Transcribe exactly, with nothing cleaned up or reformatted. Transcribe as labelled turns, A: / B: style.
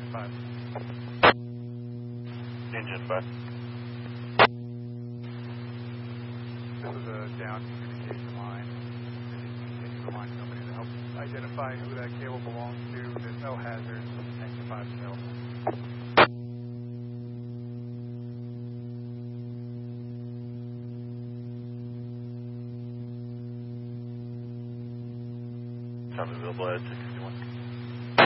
A: five.
B: Engine five.
A: This is a down communication line. Communication the line company to help identify who that cable belongs to. There's no hazards. Engine five still.
B: Time available at six